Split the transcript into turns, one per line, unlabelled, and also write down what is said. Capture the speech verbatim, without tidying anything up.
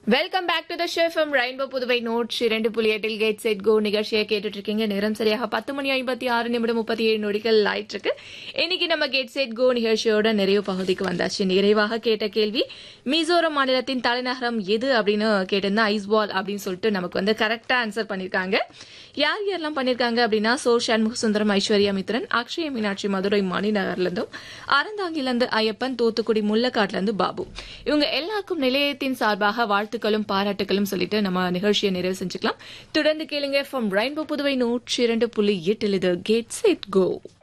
Welcome back to the show from rainbow Puduvai note இரண்டு புள்ளி எட்டில் கேட் செட் கோ நிகழ்ச்சியை கேட்டுட்டு இருக்கீங்க. நேரம் சரியாக பத்து மணி ஐம்பத்தி ஆறு நிமிடம் முப்பத்தி ஏழு நொடிகள் ஆயிட்டு இருக்கு. இன்னைக்கு நம்ம கேட் செட் கோ நிகழ்ச்சியோட நிறைவு பகுதிக்கு வந்தாச்சு. நிறைவாக கேட்ட கேள்வி, மிசோரம் மாநிலத்தின் தலைநகரம் எது அப்படின்னு கேட்டிருந்தா ஐஸ்வால் அப்படின்னு சொல்லிட்டு நமக்கு வந்து கரெக்டா ஆன்சர் பண்ணிருக்காங்க. யார் யாரெல்லாம் பண்ணிருக்காங்க அப்படின்னா சோ சண்முக சுந்தரம், ஐஸ்வர்யா மித்ரன், அக்ஷய மீனாட்சி மதுரை மணிநகர்ல இருந்தும், அறந்தாங்கில இருந்து ஐயப்பன், தூத்துக்குடி முள்ளக்காட்டுல இருந்து பாபு. இவங்க எல்லாருக்கும் நிலையத்தின் சார்பாக வாழ்த்துக்களும் பாராட்டுகளும் சொல்லிட்டு நம்ம நிகழ்ச்சியை நிறைவு செஞ்சுக்கலாம். தொடர்ந்து கேளுங்க ஃப்ரம் ரெயின்போ புதுவை நூற்றி இரண்டு புள்ளி எட்டில் இது கேட் செட் கோ.